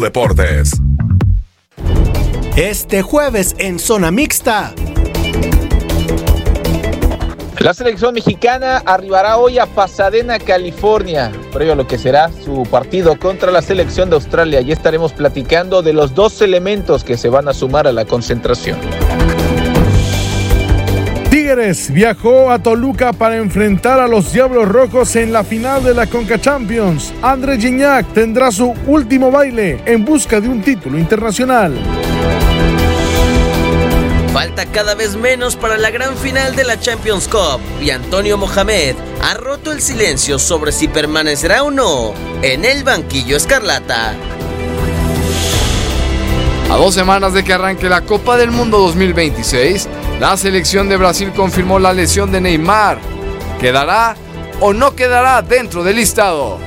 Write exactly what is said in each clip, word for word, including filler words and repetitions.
Deportes. Este jueves en Zona Mixta. La selección mexicana arribará hoy a Pasadena, California, previo a lo que será su partido contra la selección de Australia. Y estaremos platicando de los dos elementos que se van a sumar a la concentración. Tigres viajó a Toluca para enfrentar a los Diablos Rojos en la final de la Conca Champions. André Gignac tendrá su último baile en busca de un título internacional. Falta cada vez menos para la gran final de la Champions Cup y Antonio Mohamed ha roto el silencio sobre si permanecerá o no en el banquillo escarlata. A dos semanas de que arranque la Copa del Mundo dos mil veintiséis, la selección de Brasil confirmó la lesión de Neymar. ¿Quedará o no quedará dentro del listado?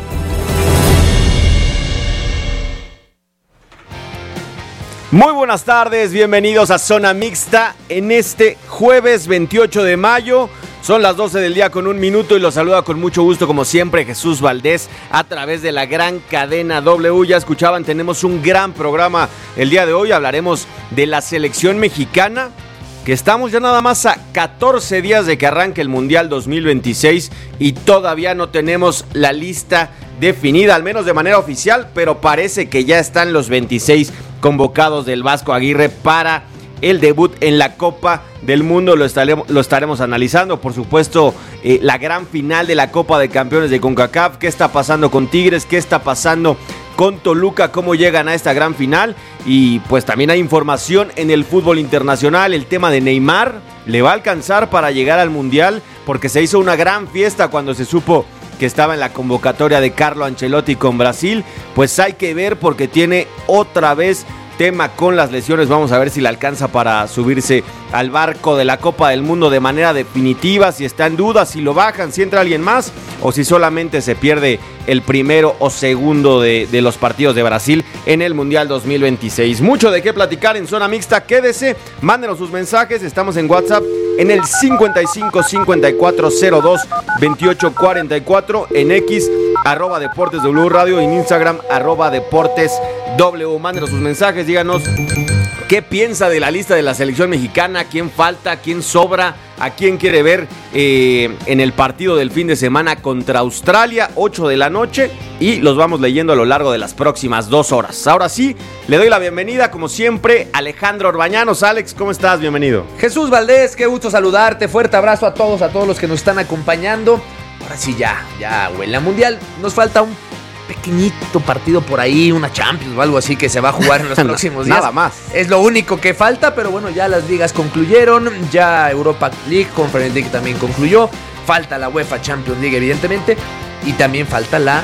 Muy buenas tardes, bienvenidos a Zona Mixta en este jueves veintiocho de mayo. Son las doce del día con un minuto y los saluda con mucho gusto como siempre Jesús Valdés a través de la gran cadena W. Ya escuchaban, tenemos un gran programa el día de hoy. Hablaremos de la selección mexicana, que estamos ya nada más a catorce días de que arranque el Mundial dos mil veintiséis y todavía no tenemos la lista definida, al menos de manera oficial, pero parece que ya están los veintiséis convocados del Vasco Aguirre para el debut en la Copa del Mundo. Lo estaremos, lo estaremos analizando, por supuesto, eh, la gran final de la Copa de Campeones de CONCACAF. ¿Qué está pasando con Tigres? ¿Qué está pasando con Toluca? ¿Cómo llegan a esta gran final? Y pues también hay información en el fútbol internacional. El tema de Neymar, ¿le va a alcanzar para llegar al Mundial? Porque se hizo una gran fiesta cuando se supo que estaba en la convocatoria de Carlo Ancelotti con Brasil. Pues hay que ver, porque tiene otra vez tema con las lesiones. Vamos a ver si le alcanza para subirse al barco de la Copa del Mundo de manera definitiva, si está en duda, si lo bajan, si entra alguien más o si solamente se pierde el primero o segundo de, de los partidos de Brasil en el Mundial dos mil veintiséis. Mucho de qué platicar en Zona Mixta. Quédese, mándenos sus mensajes. Estamos en WhatsApp en el cincuenta y cinco cincuenta y cuatro cero dos veintiocho cuarenta y cuatro, en X arroba Deportes W Radio, en Instagram arroba Deportes W. Mándenos sus mensajes, díganos qué piensa de la lista de la selección mexicana, quién falta, quién sobra, a quién quiere ver eh, en el partido del fin de semana contra Australia, ocho de la noche, y los vamos leyendo a lo largo de las próximas dos horas. Ahora sí, le doy la bienvenida, como siempre, Alejandro Orbañanos. Alex, ¿cómo estás? Bienvenido. Jesús Valdés, qué gusto saludarte, fuerte abrazo a todos, a todos los que nos están acompañando. Ahora sí, ya, ya huele a Mundial, nos falta un pequeñito partido por ahí, una Champions o algo así que se va a jugar en los próximos días. Nada más. Es lo único que falta, pero bueno, ya las ligas concluyeron, ya Europa League, Conference League también concluyó, falta la UEFA Champions League evidentemente, y también falta la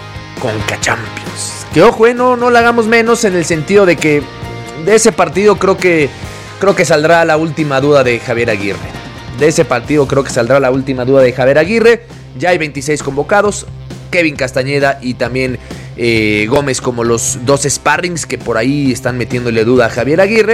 Conca Champions. Que ojo, eh, no, no la hagamos menos en el sentido de que de ese partido creo que, creo que saldrá la última duda de Javier Aguirre. De ese partido creo que saldrá la última duda de Javier Aguirre. Ya hay veintiséis convocados, Kevin Castañeda y también eh, Gómez como los dos sparrings que por ahí están metiéndole duda a Javier Aguirre.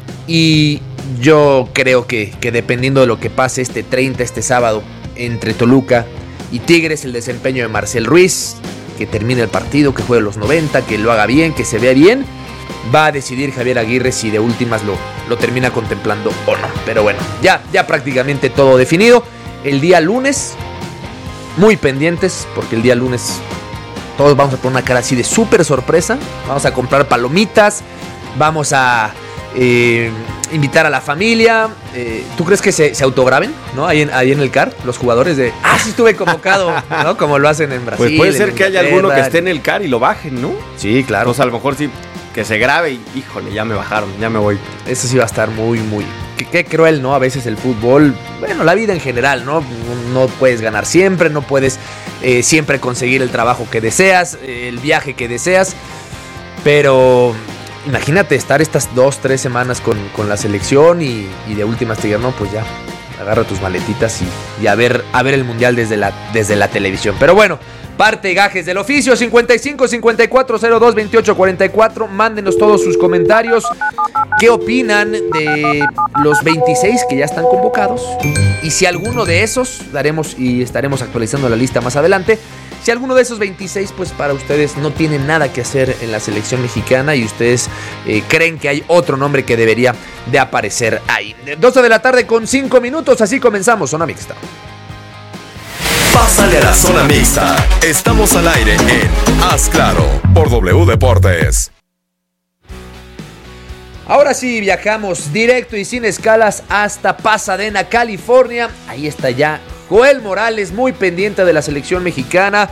Y yo creo que, que dependiendo de lo que pase este treinta, este sábado, entre Toluca y Tigres, el desempeño de Marcel Ruiz, que termine el partido, que juegue los noventa, que lo haga bien, que se vea bien, va a decidir Javier Aguirre si de últimas lo, lo termina contemplando o no. Pero bueno, ya, ya prácticamente todo definido. El día lunes, muy pendientes, porque el día lunes todos vamos a poner una cara así de súper sorpresa. Vamos a comprar palomitas, vamos a eh, invitar a la familia. Eh, ¿Tú crees que se, se autograben, ¿no? Ahí en, ahí en el C A R, los jugadores de, ah, sí estuve convocado, ¿no? Como lo hacen en Brasil. Pues puede ser que haya alguno que esté en el C A R y lo bajen, ¿no? Sí, claro. Pues a lo mejor sí, que se grabe y, híjole, ya me bajaron, ya me voy. Eso sí va a estar muy, muy... Qué, qué cruel, ¿no? A veces el fútbol, bueno, la vida en general, ¿no? No, no puedes ganar siempre, no puedes eh, siempre conseguir el trabajo que deseas, eh, el viaje que deseas, pero imagínate estar estas dos, tres semanas con, con la selección y, y de últimas te digan, no, pues ya, agarra tus maletitas y, y a ver, a ver el Mundial desde la, desde la televisión. Pero bueno, parte gajes del oficio, cincuenta y cinco cincuenta y cuatro cero dos veintiocho cuarenta y cuatro. Mándenos todos sus comentarios. ¿Qué opinan de los veintiséis que ya están convocados? Y si alguno de esos, daremos y estaremos actualizando la lista más adelante, Si alguno de esos veintiséis, pues para ustedes no tiene nada que hacer en la selección mexicana y ustedes eh, creen que hay otro nombre que debería de aparecer ahí. doce de la tarde con cinco minutos, así comenzamos Zona Mixta. Pásale a la Zona Mixta. Estamos al aire en Haz Claro por W Deportes. Ahora sí, viajamos directo y sin escalas hasta Pasadena, California. Ahí está ya Joel Morales, muy pendiente de la selección mexicana.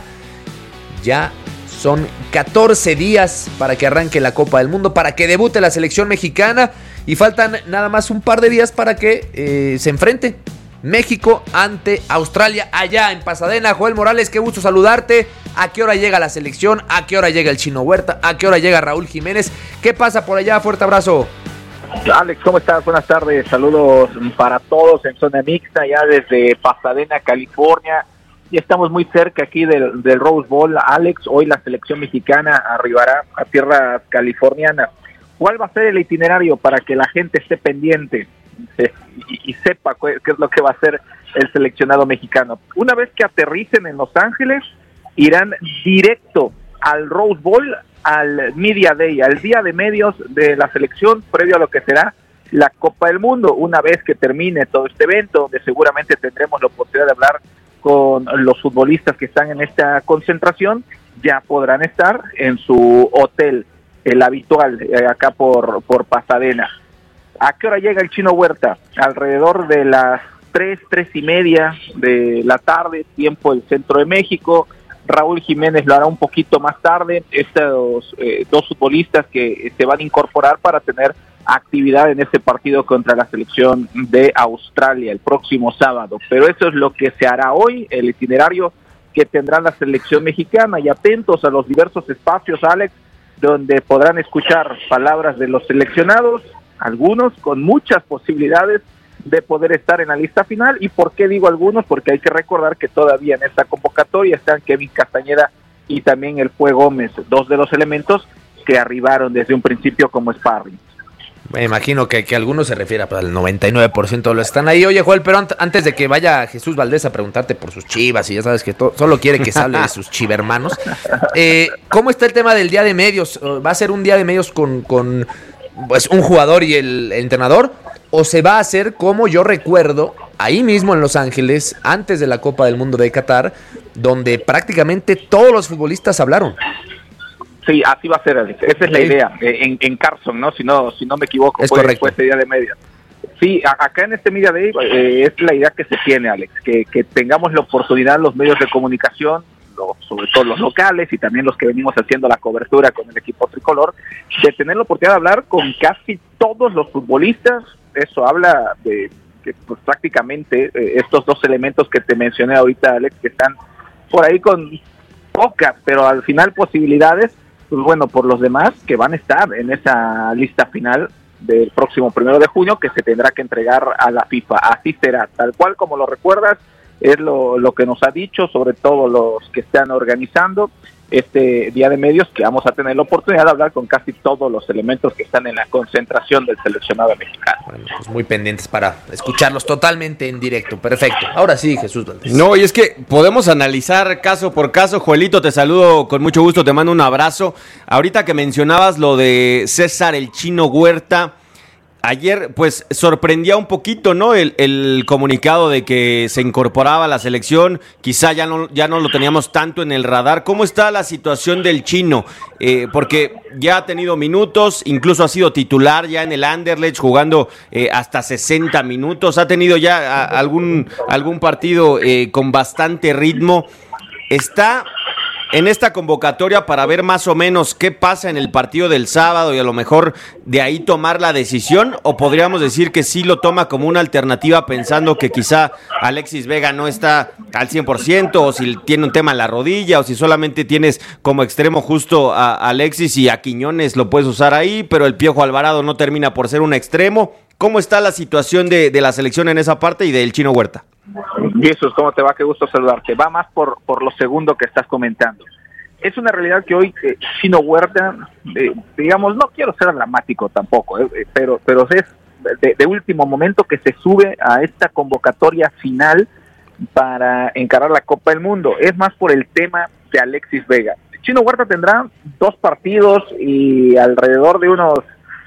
Ya son catorce días para que arranque la Copa del Mundo, para que debute la selección mexicana. Y faltan nada más un par de días para que eh, se enfrente México ante Australia allá en Pasadena. Joel Morales, qué gusto saludarte. ¿A qué hora llega la selección? ¿A qué hora llega el Chino Huerta? ¿A qué hora llega Raúl Jiménez? ¿Qué pasa por allá? Fuerte abrazo. Alex, ¿cómo estás? Buenas tardes. Saludos para todos en Zona Mixta, ya desde Pasadena, California. Y estamos muy cerca aquí del, del Rose Bowl. Alex, hoy la selección mexicana arribará a tierras californianas. ¿Cuál va a ser el itinerario para que la gente esté pendiente y, y sepa qué es lo que va a hacer el seleccionado mexicano? Una vez que aterricen en Los Ángeles, irán directo al Rose Bowl, al Media Day, al día de medios de la selección, previo a lo que será la Copa del Mundo. Una vez que termine todo este evento, donde seguramente tendremos la oportunidad de hablar con los futbolistas que están en esta concentración, ya podrán estar en su hotel, el habitual, eh, acá por, por Pasadena. ¿A qué hora llega el Chino Huerta? Alrededor de las tres, tres y media de la tarde, tiempo del centro de México. Raúl Jiménez lo hará un poquito más tarde. Estos eh, dos futbolistas que se van a incorporar para tener actividad en este partido contra la selección de Australia el próximo sábado. Pero eso es lo que se hará hoy, el itinerario que tendrá la selección mexicana. Y atentos a los diversos espacios, Alex, donde podrán escuchar palabras de los seleccionados, algunos con muchas posibilidades de poder estar en la lista final. ¿Y por qué digo algunos? Porque hay que recordar que todavía en esta convocatoria están Kevin Castañeda y también el Fue Gómez, dos de los elementos que arribaron desde un principio como sparring. Me imagino que, que algunos se refiere al noventa y nueve por ciento de los que están ahí. Oye, Joel, pero antes de que vaya Jesús Valdés a preguntarte por sus chivas, y ya sabes que to- solo quiere que se hable de sus chivermanos, eh, ¿cómo está el tema del día de medios? ¿Va a ser un día de medios con, con pues, un jugador y el, el entrenador? ¿O se va a hacer como yo recuerdo, ahí mismo en Los Ángeles, antes de la Copa del Mundo de Qatar, donde prácticamente todos los futbolistas hablaron? Sí, así va a ser, Alex. Esa es la idea, en, en Carson, ¿no? Si no si no me equivoco, es fue, correcto. fue este día de media. Sí, a, acá en este Media Day eh, es la idea que se tiene, Alex, que, que tengamos la oportunidad los medios de comunicación, los, sobre todo los locales y también los que venimos haciendo la cobertura con el equipo tricolor, de tener la oportunidad de hablar con casi todos los futbolistas. Eso habla de que pues, prácticamente eh, estos dos elementos que te mencioné ahorita, Alex, que están por ahí con pocas, pero al final posibilidades, pues bueno, por los demás que van a estar en esa lista final del próximo primero de junio, que se tendrá que entregar a la FIFA. Así será, tal cual como lo recuerdas, es lo, lo que nos ha dicho, sobre todo los que están organizando este día de medios, que vamos a tener la oportunidad de hablar con casi todos los elementos que están en la concentración del seleccionado mexicano. Bueno, pues muy pendientes para escucharlos totalmente en directo. Perfecto. Ahora sí, Jesús Valdés. No, y es que podemos analizar caso por caso. Joelito, te saludo con mucho gusto, te mando un abrazo. Ahorita que mencionabas lo de César el Chino Huerta, ayer pues sorprendía un poquito, ¿no? El, el comunicado de que se incorporaba a la selección, quizá ya no, ya no lo teníamos tanto en el radar. ¿Cómo está la situación del Chino? Eh, porque ya ha tenido minutos, incluso ha sido titular ya en el Anderlecht, jugando eh, hasta sesenta minutos, ha tenido ya a, algún, algún partido eh, con bastante ritmo. Está en esta convocatoria para ver más o menos qué pasa en el partido del sábado y a lo mejor de ahí tomar la decisión, o podríamos decir que sí lo toma como una alternativa pensando que quizá Alexis Vega no está al cien por ciento, o si tiene un tema en la rodilla, o si solamente tienes como extremo justo a Alexis y a Quiñones lo puedes usar ahí, pero el Piojo Alvarado no termina por ser un extremo. ¿Cómo está la situación de, de la selección en esa parte y del Chino Huerta? Jesús, ¿cómo te va? Qué gusto saludarte. Va más por, por lo segundo que estás comentando. Es una realidad que hoy eh, Chino Huerta, eh, digamos, no quiero ser dramático tampoco, eh, pero, pero es de, de último momento que se sube a esta convocatoria final para encarar la Copa del Mundo. Es más por el tema de Alexis Vega. Chino Huerta tendrá dos partidos y alrededor de unos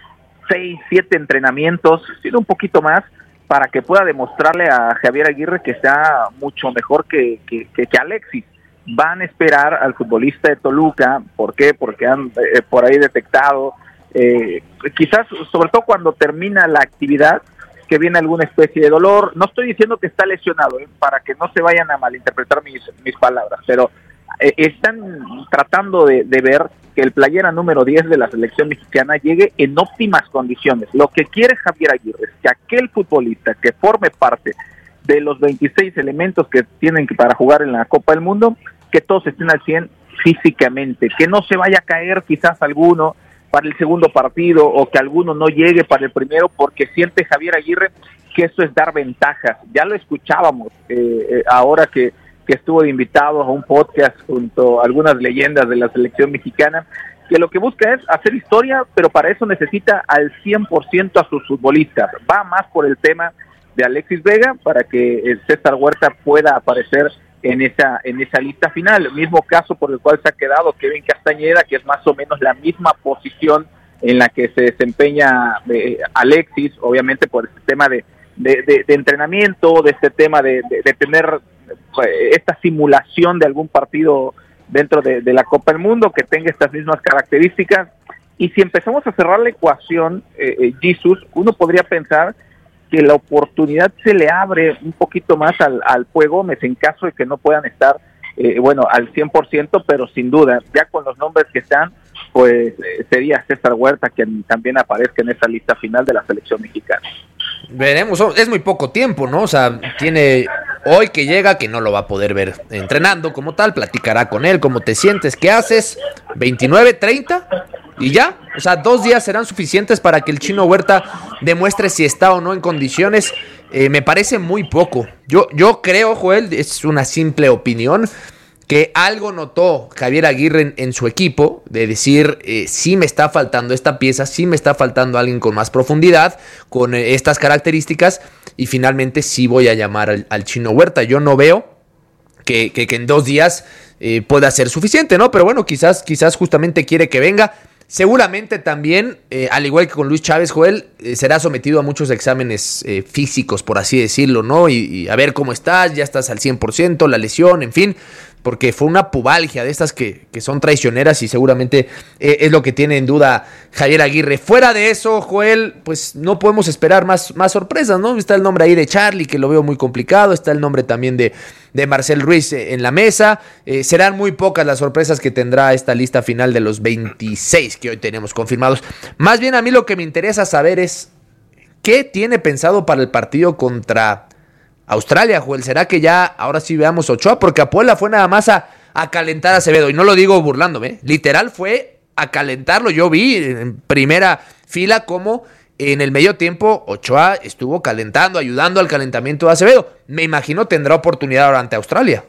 seis, siete entrenamientos, sino un poquito más, para que pueda demostrarle a Javier Aguirre que está mucho mejor que, que, que, que Alexis. Van a esperar al futbolista de Toluca. ¿Por qué? Porque han eh, por ahí detectado, eh, quizás sobre todo cuando termina la actividad, que viene alguna especie de dolor. No estoy diciendo que está lesionado, eh, para que no se vayan a malinterpretar mis, mis palabras, pero eh, están tratando de, de ver que el playera número diez de la selección mexicana llegue en óptimas condiciones. Lo que quiere Javier Aguirre es que aquel futbolista que forme parte de los veintiséis elementos que tienen que para jugar en la Copa del Mundo, que todos estén al cien físicamente, que no se vaya a caer quizás alguno para el segundo partido o que alguno no llegue para el primero, porque siente Javier Aguirre que eso es dar ventajas. Ya lo escuchábamos eh, eh, ahora que, que estuvo de invitado a un podcast junto a algunas leyendas de la selección mexicana, que lo que busca es hacer historia, pero para eso necesita al cien por ciento a sus futbolistas. Va más por el tema de Alexis Vega para que el César Huerta pueda aparecer en esa en esa lista final. El mismo caso por el cual se ha quedado Kevin Castañeda, que es más o menos la misma posición en la que se desempeña eh, Alexis, obviamente por este tema de, de, de, de entrenamiento, de este tema de, de, de tener eh, esta simulación de algún partido dentro de, de la Copa del Mundo que tenga estas mismas características. Y si empezamos a cerrar la ecuación, eh, eh, Jesús, uno podría pensar que la oportunidad se le abre un poquito más al, al Pue Gómez en caso de que no puedan estar, eh, bueno, al cien por ciento, pero sin duda, ya con los nombres que están, pues eh, sería César Huerta quien también aparezca en esa lista final de la selección mexicana. Veremos, es muy poco tiempo, ¿no? O sea, tiene hoy que llega, que no lo va a poder ver entrenando como tal, platicará con él, cómo te sientes, qué haces, veintinueve, treinta, y ya, o sea, dos días serán suficientes para que el Chino Huerta demuestre si está o no en condiciones. Eh, me parece muy poco. Yo, yo creo, Joel, es una simple opinión, que algo notó Javier Aguirre en, en su equipo, de decir, eh, sí me está faltando esta pieza, sí me está faltando alguien con más profundidad, con eh, estas características, y finalmente sí voy a llamar al, al Chino Huerta. Yo no veo que, que, que en dos días eh, pueda ser suficiente, ¿no? Pero bueno, quizás, quizás justamente quiere que venga. Seguramente también, eh, al igual que con Luis Chávez, Joel, eh, será sometido a muchos exámenes eh, físicos, por así decirlo, ¿no? Y, y a ver cómo estás, ya estás al cien por ciento, la lesión, en fin, porque fue una pubalgia de estas que, que son traicioneras y seguramente eh, es lo que tiene en duda Javier Aguirre. Fuera de eso, Joel, pues no podemos esperar más, más sorpresas, ¿no? Está el nombre ahí de Charlie, que lo veo muy complicado, está el nombre también de, de Marcel Ruiz en la mesa. Eh, serán muy pocas las sorpresas que tendrá esta lista final de los veintiséis que hoy tenemos confirmados. Más bien a mí lo que me interesa saber es qué tiene pensado para el partido contra Australia, Joel. ¿Será que ya ahora sí veamos Ochoa? Porque a Puebla fue nada más a, a calentar a Acevedo, y no lo digo burlándome, ¿eh? Literal fue a calentarlo. Yo vi en primera fila cómo en el medio tiempo Ochoa estuvo calentando, ayudando al calentamiento de Acevedo. Me imagino tendrá oportunidad ahora ante Australia.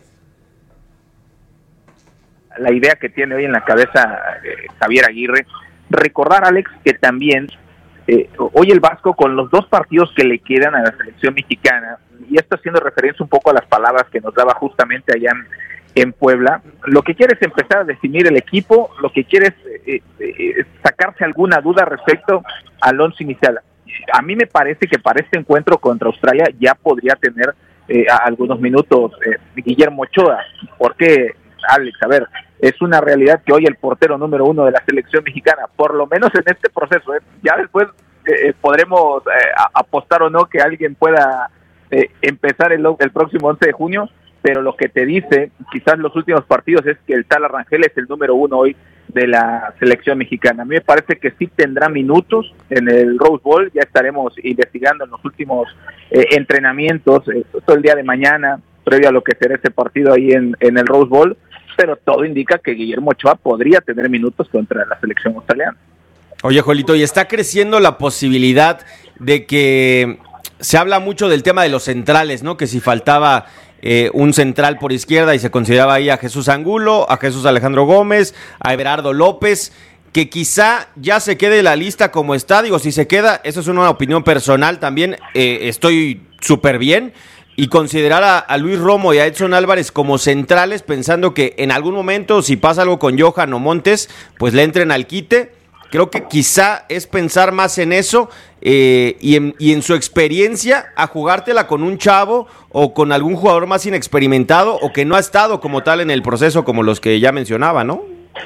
La idea que tiene hoy en la cabeza eh, Javier Aguirre, recordar, Alex, que también eh, hoy el Vasco, con los dos partidos que le quedan a la selección mexicana, y esto haciendo referencia un poco a las palabras que nos daba justamente allá en, en Puebla, lo que quiere es empezar a definir el equipo, lo que quiere es eh, eh, sacarse alguna duda respecto al once inicial. A mí me parece que para este encuentro contra Australia ya podría tener eh, algunos minutos eh, Guillermo Ochoa. ¿Por qué, Alex? A ver, es una realidad que hoy el portero número uno de la selección mexicana, por lo menos en este proceso, eh, ya después eh, podremos eh, apostar o no que alguien pueda eh, empezar el, el próximo once de junio, pero lo que te dice quizás los últimos partidos es que el Tala Rangel es el número uno hoy de la selección mexicana. A mí me parece que sí tendrá minutos en el Rose Bowl, ya estaremos investigando en los últimos eh, entrenamientos, eh, todo el día de mañana, previo a lo que será ese partido ahí en, en el Rose Bowl, pero todo indica que Guillermo Ochoa podría tener minutos contra la selección australiana. Oye, Joelito, y está creciendo la posibilidad de que se habla mucho del tema de los centrales, ¿no? Que si faltaba eh, un central por izquierda y se consideraba ahí a Jesús Angulo, a Jesús Alejandro Gómez, a Everardo López, que quizá ya se quede la lista como está. Digo, si se queda, eso es una opinión personal también, eh, estoy súper bien. y considerar a, a Luis Romo y a Edson Álvarez como centrales, pensando que en algún momento, si pasa algo con Johan o Montes, pues le entren al quite. Creo que quizá es pensar más en eso eh, y, en, y en su experiencia a jugártela con un chavo o con algún jugador más inexperimentado o que no ha estado como tal en el proceso como los que ya mencionaba, ¿no?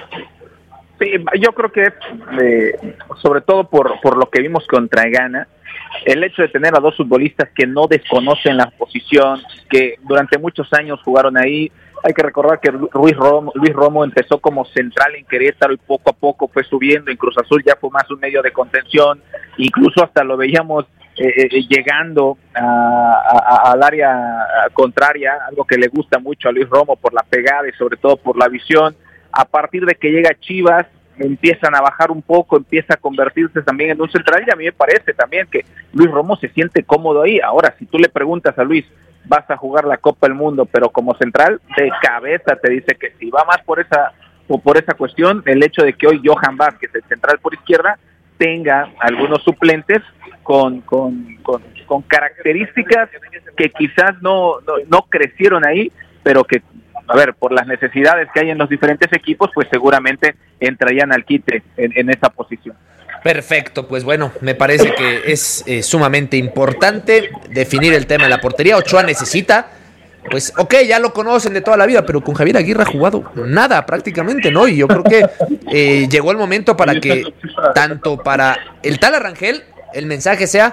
Sí, yo creo que eh, sobre todo por, por lo que vimos contra Ghana, el hecho de tener a dos futbolistas que no desconocen la posición, que durante muchos años jugaron ahí. Hay que recordar que Luis Romo, Luis Romo empezó como central en Querétaro y poco a poco fue subiendo. En Cruz Azul ya fue más un medio de contención, incluso hasta lo veíamos eh, eh, llegando a, a, al área contraria, algo que le gusta mucho a Luis Romo por la pegada y sobre todo por la visión. A partir de que llega Chivas, empiezan a bajar un poco, empieza a convertirse también en un central, y a mí me parece también que Luis Romo se siente cómodo ahí. Ahora, si tú le preguntas a Luis, vas a jugar la Copa del Mundo, pero como central, de cabeza te dice que sí. Va más por esa o por esa cuestión, el hecho de que hoy Johan Vázquez, el central por izquierda, tenga algunos suplentes con con, con, con características que quizás no, no, no crecieron ahí, pero que, a ver, por las necesidades que hay en los diferentes equipos, pues seguramente entrarían al quite en, en esa posición. Perfecto, pues bueno, me parece que es eh, sumamente importante definir el tema de la portería. Ochoa necesita, pues ok, ya lo conocen de toda la vida, pero con Javier Aguirre ha jugado nada prácticamente, ¿no? Y yo creo que eh, llegó el momento para que, tanto para el Tala Rangel, el mensaje sea,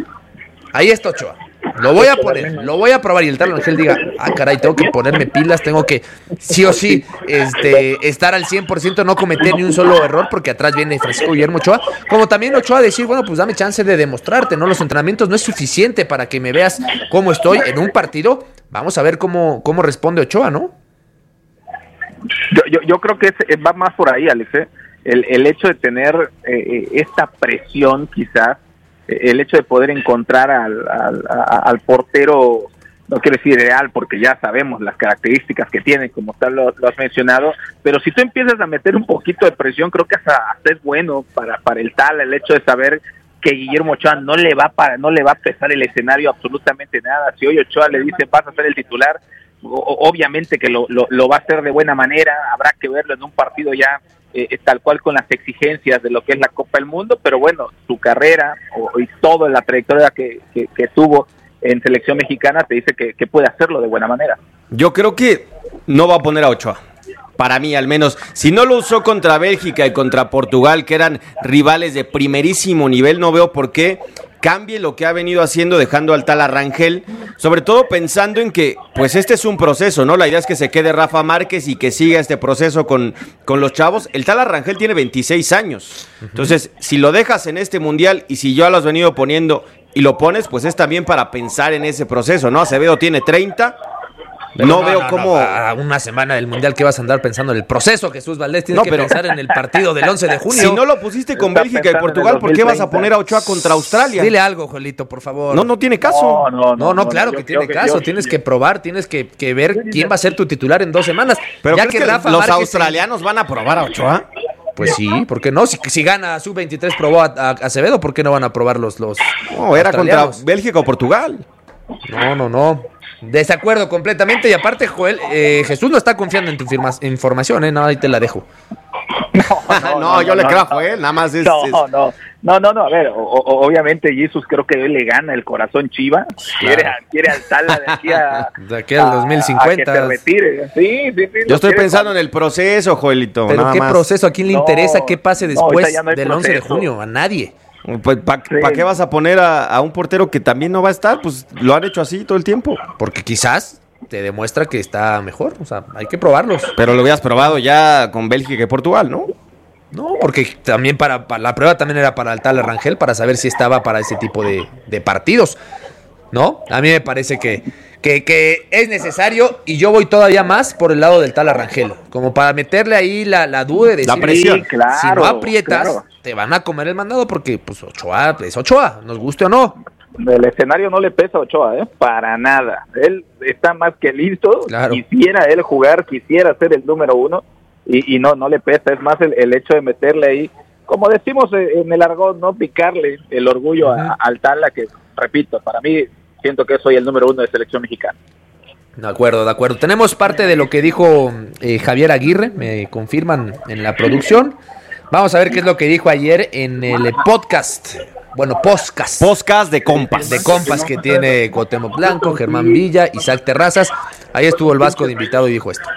ahí está Ochoa. Lo voy a poner, lo voy a probar, y el tal Ángel diga, ah caray, tengo que ponerme pilas, tengo que sí o sí este, estar al cien por ciento, no cometer ni un solo error, porque atrás viene Francisco Guillermo Ochoa, como también Ochoa decir, bueno, pues dame chance de demostrarte, ¿no? Los entrenamientos no es suficiente para que me veas cómo estoy en un partido, vamos a ver cómo, cómo responde Ochoa, ¿no? Yo, yo, yo creo que es, va más por ahí, Alex, ¿eh? el, el hecho de tener eh, esta presión quizás, el hecho de poder encontrar al, al, al portero, no quiero decir ideal, porque ya sabemos las características que tiene, como tal lo, lo has mencionado, pero si tú empiezas a meter un poquito de presión, creo que hasta, hasta es bueno para, para el tal, el hecho de saber que Guillermo Ochoa no le va para, no le va a pesar el escenario absolutamente nada. Si hoy Ochoa le dice vas a ser el titular, o, obviamente que lo, lo, lo va a hacer de buena manera, habrá que verlo en un partido ya Eh, tal cual con las exigencias de lo que es la Copa del Mundo, pero bueno, su carrera o, y toda la trayectoria que, que, que tuvo en selección mexicana te dice que, que puede hacerlo de buena manera. Yo creo que no va a poner a Ochoa, para mí al menos. Si no lo usó contra Bélgica y contra Portugal, que eran rivales de primerísimo nivel, no veo por qué cambie lo que ha venido haciendo, dejando al Tala Rangel, sobre todo pensando en que, pues este es un proceso, ¿no? La idea es que se quede Rafa Márquez y que siga este proceso con, con los chavos. El Tala Rangel tiene veintiséis años, entonces, si lo dejas en este mundial y si ya lo has venido poniendo y lo pones, pues es también para pensar en ese proceso, ¿no? Acevedo tiene treinta. No, no veo no, cómo... No, a una semana del Mundial que vas a andar pensando en el proceso, Jesús Valdés, tienes no, que pero... pensar en el partido del once de junio. Si no lo pusiste con Está Bélgica y Portugal, ¿por qué vas a poner a Ochoa contra Australia? Dile algo, Joelito, por favor. No, no tiene caso. No, no, no, no, no claro yo, que yo, tiene yo, caso. Yo, tienes yo, que probar, tienes que, que ver quién va a ser tu titular en dos semanas. Pero ya que, que Rafa los Márquez australianos se... van a probar a Ochoa. Pues sí, ¿por qué no? Si, si gana sub veintitrés probó a, a Acevedo, ¿por qué no van a probar los, los No, era contra Bélgica o Portugal. No, no, no. Desacuerdo completamente. Y aparte, Joel, eh, Jesús no está confiando en tu firma, información, ¿eh? No, ahí te la dejo. No, no, no yo no, le creo a Joel, nada más es... No, es... no, no, no, no, a ver, o, o, obviamente Jesús creo que hoy le gana el corazón Chiva. Quiere, claro. quiere alzarla de aquí a... de aquí al dos mil cincuenta. A que se retire. Sí, sí, sí. Yo estoy pensando en el proceso, Joelito. Pero ¿qué más. proceso? ¿A quién le no, interesa qué pase después no, no del proceso. once de junio? A nadie. Pues, ¿para sí. pa qué vas a poner a, a un portero que también no va a estar? Pues lo han hecho así todo el tiempo. Porque quizás te demuestra que está mejor. O sea, hay que probarlos. Pero lo habías probado ya con Bélgica y Portugal, ¿no? No, porque también para, para la prueba también era para el Tala Rangel, para saber si estaba para ese tipo de, de partidos, ¿no? A mí me parece que, que, que es necesario, y yo voy todavía más por el lado del Tala Rangel, como para meterle ahí la, la duda de decir, la presión. Sí, claro, si no aprietas, claro. te van a comer el mandado, porque pues Ochoa es Ochoa, nos guste o no. El escenario no le pesa a Ochoa, ¿eh? Para nada. Él está más que listo, claro. Quisiera él jugar, quisiera ser el número uno, y, y no, no le pesa, es más el, el hecho de meterle ahí, como decimos en el argot, no picarle el orgullo uh-huh. a, al Tala, que repito, para mí siento que soy el número uno de selección mexicana. De acuerdo, de acuerdo. Tenemos parte de lo que dijo eh, Javier Aguirre, me confirman en la producción. Vamos a ver qué es lo que dijo ayer en el podcast. Bueno, podcast. Podcast de compas. De compas que tiene Cuauhtémoc Blanco, Germán Villa, Isaac Terrazas. Ahí estuvo el Vasco de invitado y dijo esto.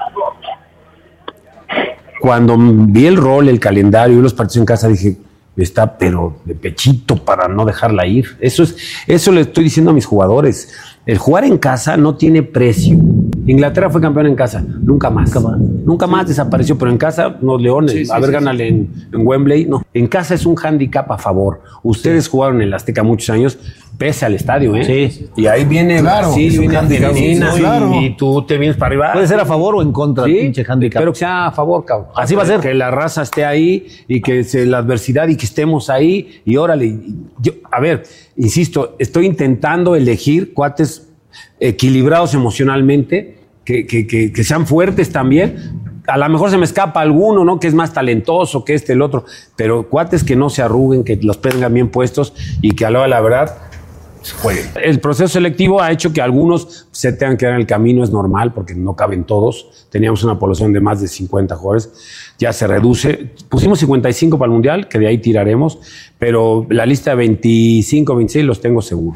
Cuando vi el rol, el calendario y los partidos en casa, dije, está pero de pechito para no dejarla ir. Eso es, eso le estoy diciendo a mis jugadores. El jugar en casa no tiene precio. Inglaterra fue campeón en casa, nunca más. Nunca más, nunca más sí. Desapareció, pero en casa, los Leones, sí, sí, a ver, sí, gánale sí. En, en Wembley, no. En casa es un hándicap a favor. Ustedes sí. Jugaron en el Azteca muchos años, pese al estadio, ¿eh? Sí. Y ahí viene claro, Brasil, viene Argentina, sí, claro. y tú te vienes para arriba. Puede ser a favor o en contra, sí, pinche hándicap. Espero que sea a favor, cabrón. Así va a ser. Que la raza esté ahí y que se, la adversidad y que estemos ahí. Y órale, yo, a ver, insisto, estoy intentando elegir cuates equilibrados emocionalmente, que, que, que, que sean fuertes también. A lo mejor se me escapa alguno, ¿no? Que es más talentoso que este, el otro, pero cuates que no se arruguen, que los tengan bien puestos y que a la hora de la verdad jueguen. El proceso selectivo ha hecho que algunos se tengan que dar en el camino, es normal, porque no caben todos. Teníamos una población de más de cincuenta jugadores, ya se reduce. Pusimos cincuenta y cinco para el Mundial, que de ahí tiraremos, pero la lista de veinticinco, veintiséis los tengo seguro.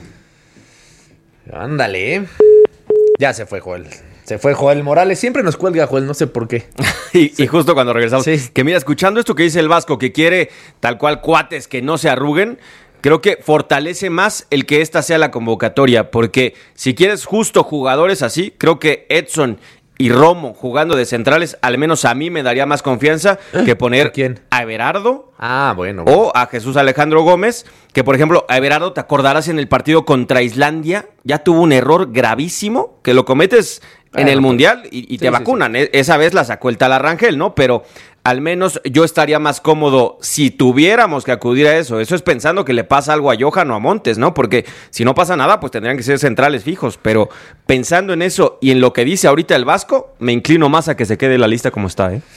Ándale. Ya se fue Joel. Se fue Joel Morales. Siempre nos cuelga Joel, no sé por qué. y, sí. y justo cuando regresamos. Sí. Que mira, escuchando esto que dice el Vasco, que quiere tal cual cuates que no se arruguen, creo que fortalece más el que esta sea la convocatoria. Porque si quieres justo jugadores así, creo que Edson y Romo jugando de centrales, al menos a mí me daría más confianza que poner ¿A quién? A Everardo. Ah, bueno. O a Jesús Alejandro Gómez, que por ejemplo, a Everardo, te acordarás en el partido contra Islandia, ya tuvo un error gravísimo, que lo cometes en bueno, el Mundial y, y te sí, vacunan. Sí, sí. Esa vez la sacó el tal Arrangel, ¿no? Pero al menos yo estaría más cómodo si tuviéramos que acudir a eso. Eso es pensando que le pasa algo a Johan o a Montes, ¿no? Porque si no pasa nada, pues tendrían que ser centrales fijos. Pero pensando en eso y en lo que dice ahorita el Vasco, me inclino más a que se quede la lista como está, ¿eh?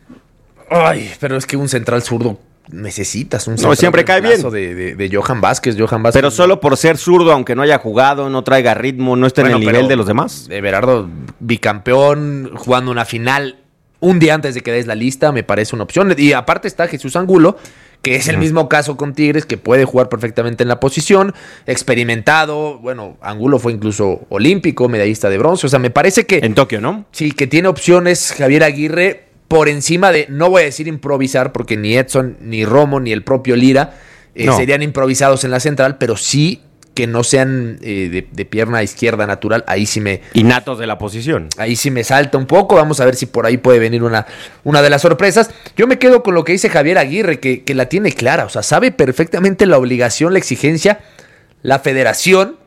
Ay, pero es que un central zurdo necesitas un central. No, siempre cae bien. De, de, de Johan Vázquez, Johan Vázquez. Pero solo por ser zurdo, aunque no haya jugado, no traiga ritmo, no esté bueno, en el nivel de los demás. Everardo, bicampeón, jugando una final un día antes de que des la lista, me parece una opción. Y aparte está Jesús Angulo, que es el mismo caso con Tigres, que puede jugar perfectamente en la posición, experimentado. Bueno, Angulo fue incluso olímpico, medallista de bronce. O sea, me parece que... En Tokio, ¿no? Sí, que tiene opciones Javier Aguirre por encima de, no voy a decir improvisar, porque ni Edson, ni Romo, ni el propio Lira eh, no. serían improvisados en la central, pero sí que no sean eh, de, de pierna izquierda natural. Ahí sí me... Innatos de la posición. Ahí sí me salta un poco. Vamos a ver si por ahí puede venir una, una de las sorpresas. Yo me quedo con lo que dice Javier Aguirre, que, que la tiene clara. O sea, sabe perfectamente la obligación, la exigencia, la federación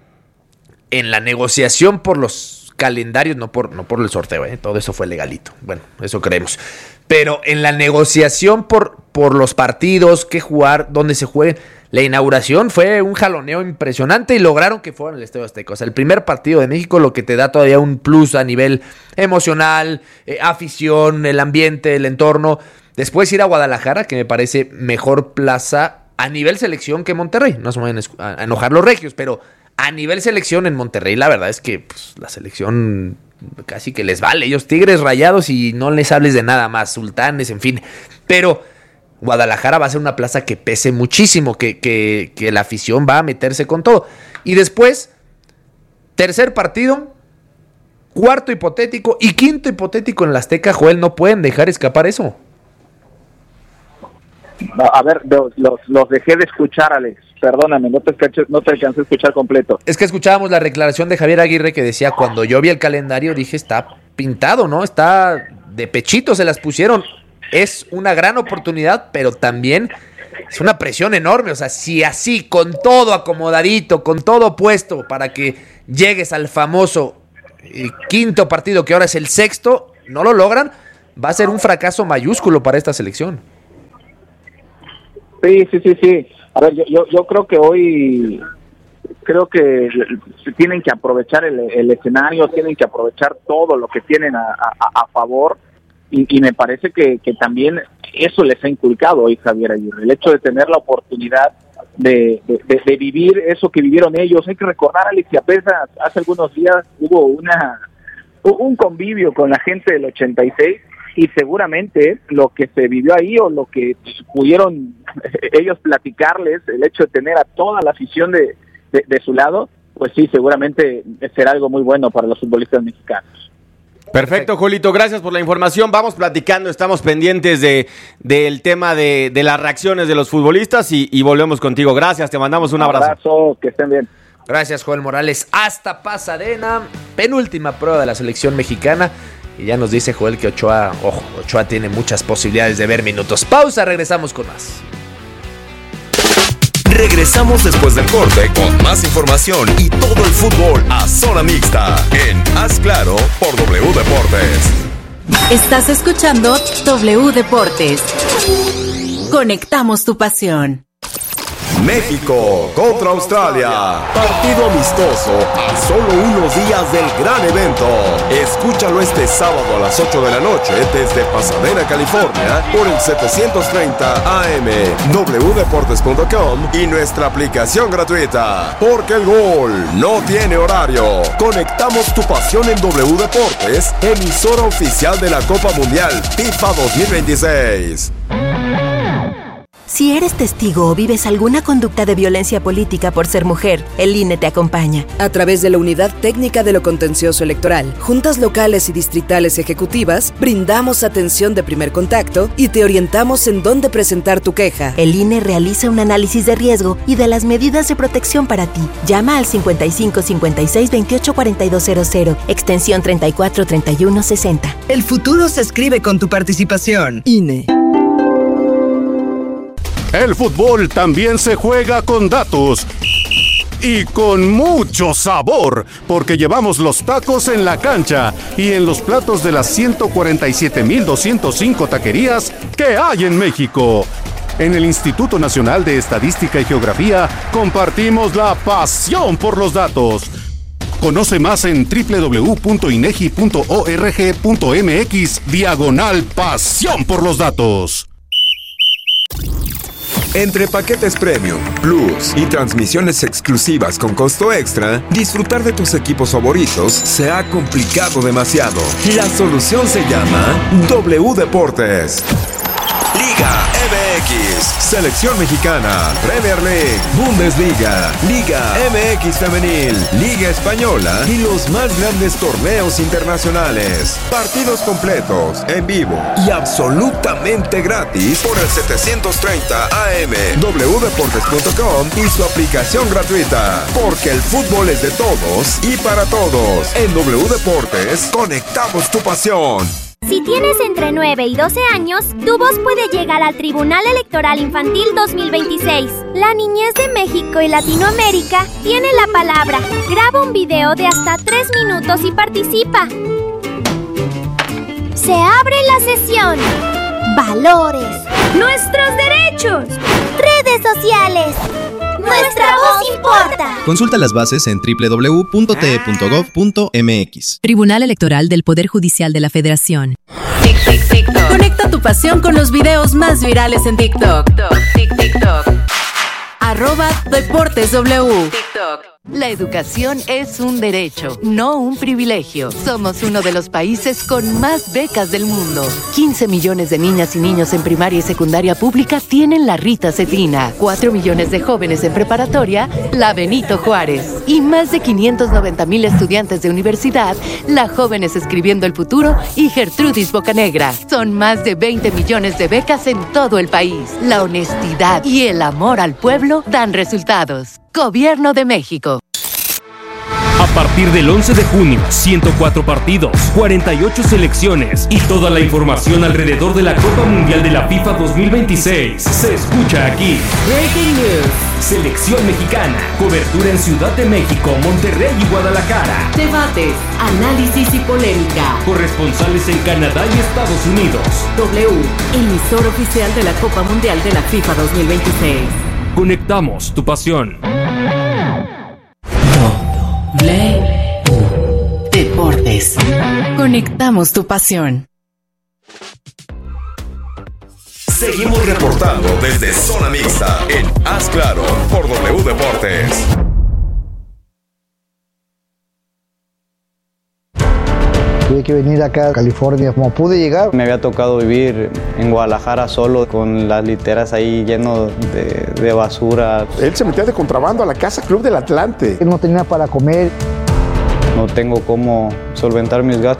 en la negociación por los calendarios, no por, no por el sorteo, ¿eh? Todo eso fue legalito. Bueno, eso creemos. Pero en la negociación por, por los partidos, qué jugar, dónde se jueguen, la inauguración fue un jaloneo impresionante y lograron que fueran el Estadio Azteca. O sea, el primer partido de México, lo que te da todavía un plus a nivel emocional, eh, afición, el ambiente, el entorno. Después ir a Guadalajara, que me parece mejor plaza a nivel selección que Monterrey. No se vayan a enojar los regios, pero a nivel selección en Monterrey, la verdad es que pues, la selección casi que les vale. Ellos Tigres, Rayados y no les hables de nada más, Sultanes, en fin. Pero Guadalajara va a ser una plaza que pese muchísimo, que, que, que la afición va a meterse con todo. Y después, tercer partido, cuarto hipotético y quinto hipotético en la Azteca. Joel, no pueden dejar escapar eso. A ver, los, los, los dejé de escuchar, Alex. Perdóname, no te, escaché, no te alcancé a escuchar completo. Es que escuchábamos la declaración de Javier Aguirre que decía, cuando yo vi el calendario dije, está pintado, ¿no? Está de pechito, se las pusieron. Es una gran oportunidad, pero también es una presión enorme. O sea, si así, con todo acomodadito, con todo puesto, para que llegues al famoso eh, quinto partido, que ahora es el sexto, no lo logran, va a ser un fracaso mayúsculo para esta selección. Sí, sí, sí, sí. A ver, yo, yo, yo creo que hoy, creo que tienen que aprovechar el, el escenario, tienen que aprovechar todo lo que tienen a, a, a favor, y, y me parece que, que también eso les ha inculcado hoy Javier Aguirre, el hecho de tener la oportunidad de, de, de, de vivir eso que vivieron ellos. Hay que recordar, Alex, que apenas hace algunos días hubo una un convivio con la gente del ochenta y seis, y seguramente lo que se vivió ahí, o lo que pudieron ellos platicarles, el hecho de tener a toda la afición de, de, de su lado, pues sí, seguramente será algo muy bueno para los futbolistas mexicanos. Perfecto, Julito, gracias por la información. Vamos platicando, estamos pendientes de del tema de, de las reacciones de los futbolistas y, y volvemos contigo. Gracias, te mandamos un abrazo. Un abrazo, que estén bien. Gracias, Joel Morales. Hasta Pasadena, penúltima prueba de la selección mexicana. Y ya nos dice Joel que Ochoa, ojo, Ochoa tiene muchas posibilidades de ver minutos. Pausa, regresamos con más. Regresamos después del corte con más información y todo el fútbol a Zona Mixta en Haz Claro por W Deportes. Estás escuchando W Deportes. Conectamos tu pasión. México contra Australia. Partido amistoso a solo unos días del gran evento. Escúchalo este sábado a las ocho de la noche desde Pasadena, California, por el setecientos treinta A M, w deportes punto com y nuestra aplicación gratuita. Porque el gol no tiene horario. Conectamos tu pasión en W Deportes, emisora oficial de la Copa Mundial FIFA dos mil veintiséis. Si eres testigo o vives alguna conducta de violencia política por ser mujer, el I N E te acompaña. A través de la Unidad Técnica de lo Contencioso Electoral, juntas locales y distritales ejecutivas, brindamos atención de primer contacto y te orientamos en dónde presentar tu queja. El I N E realiza un análisis de riesgo y de las medidas de protección para ti. Llama al cincuenta y cinco cincuenta y seis veintiocho cuarenta y dos cero cero, extensión treinta y cuatro treinta y uno sesenta. El futuro se escribe con tu participación. I N E. El fútbol también se juega con datos y con mucho sabor, porque llevamos los tacos en la cancha y en los platos de las ciento cuarenta y siete mil doscientos cinco taquerías que hay en México. En el Instituto Nacional de Estadística y Geografía compartimos la pasión por los datos. Conoce más en doble u doble u doble u punto inegi punto org punto mx diagonal pasión por los datos. Entre paquetes Premium, Plus y transmisiones exclusivas con costo extra, disfrutar de tus equipos favoritos se ha complicado demasiado. La solución se llama W Deportes. Liga M X, Selección Mexicana, Premier League, Bundesliga, Liga M X Femenil, Liga Española y los más grandes torneos internacionales. Partidos completos, en vivo y absolutamente gratis por el setecientos treinta A M, w deportes punto com y su aplicación gratuita. Porque el fútbol es de todos y para todos. En W Deportes, conectamos tu pasión. Si tienes entre nueve y doce años, tu voz puede llegar al Tribunal Electoral Infantil dos mil veintiséis. La niñez de México y Latinoamérica tiene la palabra. Graba un video de hasta tres minutos y participa. Se abre la sesión. Valores. Nuestros derechos. Redes sociales. Nuestra voz importa. Consulta las bases en doble u doble u doble u punto t e punto gov punto m x. Tribunal Electoral del Poder Judicial de la Federación. Tic, tic, TikTok. Conecta tu pasión con los videos más virales en TikTok. TikTok, TikTok. Arroba Deportes W. TikTok. La educación es un derecho, no un privilegio. Somos uno de los países con más becas del mundo. quince millones de niñas y niños en primaria y secundaria pública tienen la Rita Cetina. cuatro millones de jóvenes en preparatoria, la Benito Juárez. Y más de quinientos noventa mil estudiantes de universidad, la Jóvenes Escribiendo el Futuro y Gertrudis Bocanegra. Son más de veinte millones de becas en todo el país. La honestidad y el amor al pueblo dan resultados. Gobierno de México. A partir del once de junio, ciento cuatro partidos, cuarenta y ocho selecciones y toda la información alrededor de la Copa Mundial de la FIFA dos mil veintiséis se escucha aquí. Breaking News. Selección mexicana. Cobertura en Ciudad de México, Monterrey y Guadalajara. Debates, análisis y polémica. Corresponsales en Canadá y Estados Unidos. W, emisor oficial de la Copa Mundial de la FIFA dos mil veintiséis. Conectamos tu pasión. W Deportes. Conectamos tu pasión. Seguimos reportando desde Zona Mixta en Haz Claro por W Deportes. Tuve que venir acá a California. Como pude llegar, me había tocado vivir en Guadalajara solo, con las literas ahí lleno de, de basura. Él se metía de contrabando a la Casa Club del Atlante. Él no tenía para comer. No tengo cómo solventar mis gastos.